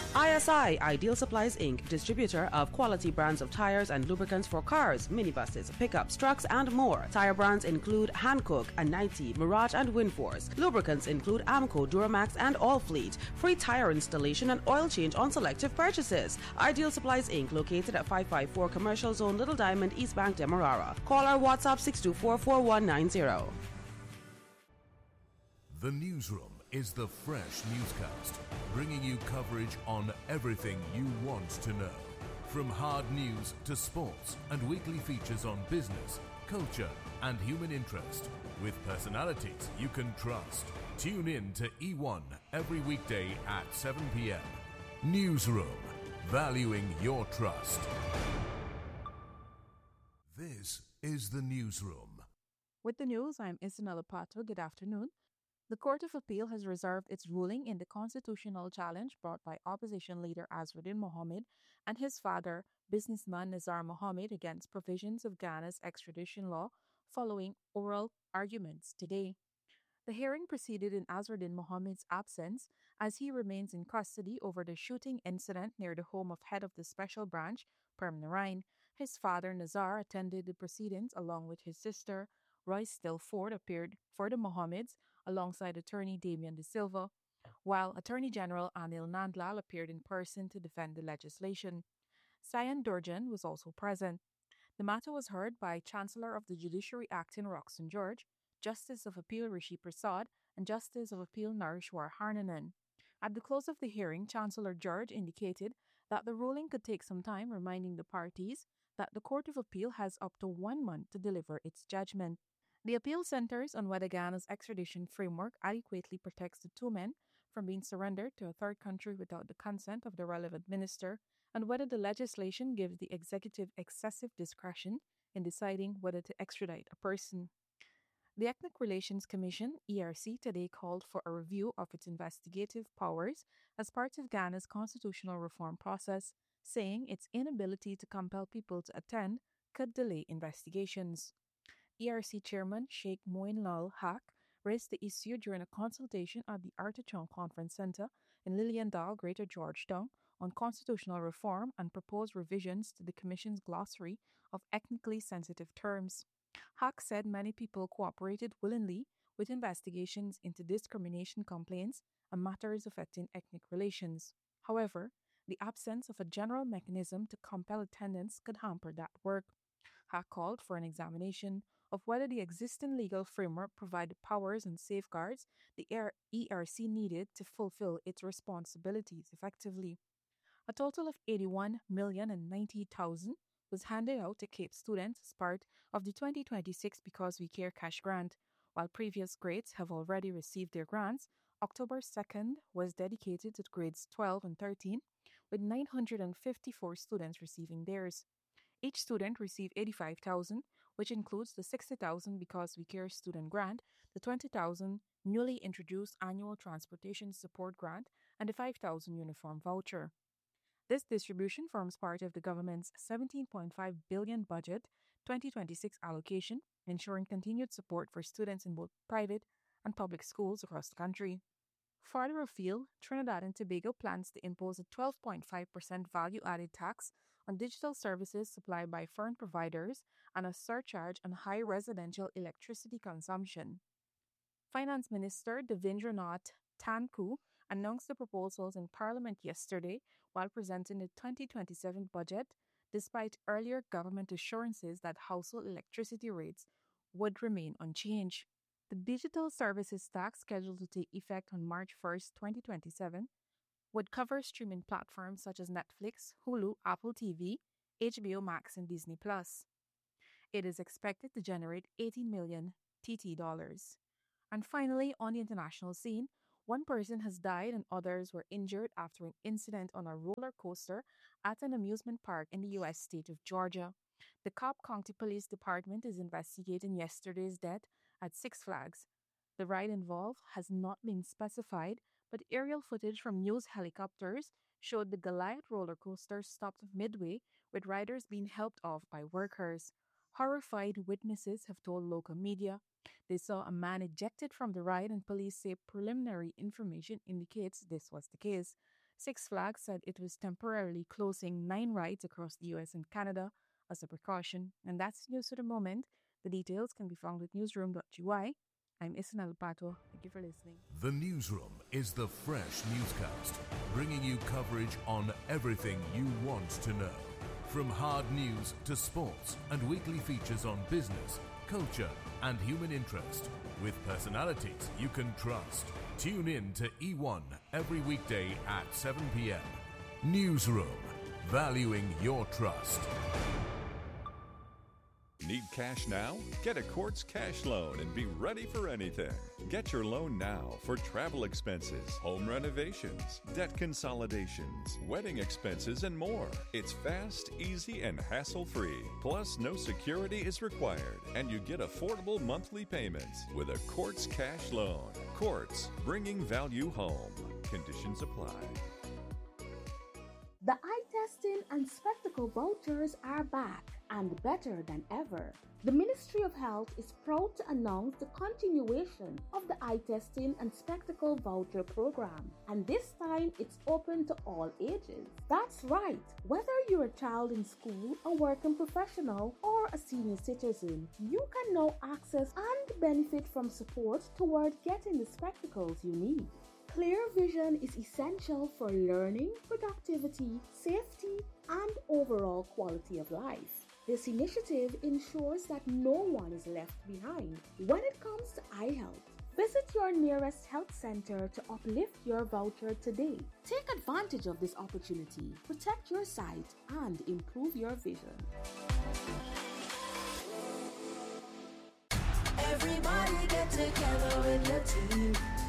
ISI, Ideal Supplies Inc., distributor of quality brands of tires and lubricants for cars, minibuses, pickups, trucks, and more. Tire brands include Hankook, Anite, Mirage, and Winforce. Lubricants include Amco, Duramax, and Allfleet. Free tire installation and oil change on selective purchases. Ideal Supplies Inc., located at 554 Commercial Zone, Little Diamond, East Bank, Demerara. Call our WhatsApp 624-4190. The Newsroom is the fresh newscast, bringing you coverage on everything you want to know. From hard news to sports and weekly features on business, culture and human interest, with personalities you can trust. Tune in to E1 every weekday at 7 p.m. Newsroom, valuing your trust. This is the Newsroom. With the news, I'm Isanella Pato. Good afternoon. The Court of Appeal has reserved its ruling in the constitutional challenge brought by opposition leader Azruddin Mohammed and his father, businessman Nizar Mohammed, against provisions of Ghana's extradition law following oral arguments today. The hearing proceeded in Azruddin Mohammed's absence as he remains in custody over the shooting incident near the home of head of the special branch, Perm Narain. His father, Nizar, attended the proceedings along with his sister, Royce Stilford, appeared for the Mohammeds alongside attorney Damian De Silva, while Attorney General Anil Nandlal appeared in person to defend the legislation. Sayan Durjan was also present. The matter was heard by Chancellor of the Judiciary Acting Roxanne George, Justice of Appeal Rishi Prasad, and Justice of Appeal Narishwar Harnanan. At the close of the hearing, Chancellor George indicated that the ruling could take some time, reminding the parties that the Court of Appeal has up to 1 month to deliver its judgment. The appeal centers on whether Ghana's extradition framework adequately protects the two men from being surrendered to a third country without the consent of the relevant minister, and whether the legislation gives the executive excessive discretion in deciding whether to extradite a person. The Ethnic Relations Commission, ERC, today called for a review of its investigative powers as part of Ghana's constitutional reform process, saying its inability to compel people to attend could delay investigations. ERC Chairman Sheikh Moin Lal Haq raised the issue during a consultation at the Artichon Conference Center in Liliendal, Greater Georgetown, on constitutional reform and proposed revisions to the Commission's glossary of ethnically sensitive terms. Haq said many people cooperated willingly with investigations into discrimination complaints and matters affecting ethnic relations. However, the absence of a general mechanism to compel attendance could hamper that work. Haq called for an examination of whether the existing legal framework provided powers and safeguards the ERC needed to fulfill its responsibilities effectively. A total of 81,090,000 was handed out to CAPE students as part of the 2026 Because We Care cash grant. While previous grades have already received their grants, October 2nd was dedicated to grades 12 and 13, with 954 students receiving theirs. Each student received 85,000, which includes the 60,000 Because We Care student grant, the 20,000 newly introduced annual transportation support grant, and the 5,000 uniform voucher. This distribution forms part of the government's 17.5 billion budget 2026 allocation, ensuring continued support for students in both private and public schools across the country. Farther afield, Trinidad and Tobago plans to impose a 12.5% value-added tax on digital services supplied by foreign providers and a surcharge on high residential electricity consumption. Finance Minister Devendranath Tanku announced the proposals in Parliament yesterday while presenting the 2027 budget, despite earlier government assurances that household electricity rates would remain unchanged. The digital services tax, scheduled to take effect on March 1st, 2027, would cover streaming platforms such as Netflix, Hulu, Apple TV, HBO Max, and Disney+. It is expected to generate 18 million TT dollars. And finally, on the international scene, one person has died and others were injured after an incident on a roller coaster at an amusement park in the U.S. state of Georgia. The Cobb County Police Department is investigating yesterday's death at Six Flags. The ride involved has not been specified, but aerial footage from news helicopters showed the Goliath roller coaster stopped midway, with riders being helped off by workers. Horrified witnesses have told local media they saw a man ejected from the ride, and police say preliminary information indicates this was the case. Six Flags said it was temporarily closing 9 rides across the US and Canada as a precaution. And that's news for the moment. The details can be found at newsroom.ui. I'm Isanel Pato. Thank you for listening. The Newsroom is the fresh newscast, bringing you coverage on everything you want to know. From hard news to sports and weekly features on business, culture and human interest, with personalities you can trust. Tune in to E1 every weekday at 7 p.m. Newsroom, valuing your trust. Need cash now? Get a Quartz cash loan and be ready for anything. Get your loan now for travel expenses, home renovations, debt consolidations, wedding expenses, and more. It's fast, easy, and hassle-free. Plus, no security is required, and you get affordable monthly payments with a Quartz cash loan. Quartz, bringing value home. Conditions apply. The eye testing and spectacle vouchers are back and better than ever. The Ministry of Health is proud to announce the continuation of the eye testing and spectacle voucher program, and this time it's open to all ages. That's right, whether you're a child in school, a working professional, or a senior citizen, you can now access and benefit from support toward getting the spectacles you need. Clear vision is essential for learning, productivity, safety, and overall quality of life. This initiative ensures that no one is left behind when it comes to eye health. Visit your nearest health center to uplift your voucher today. Take advantage of this opportunity, protect your sight, and improve your vision. Everybody get together with the team.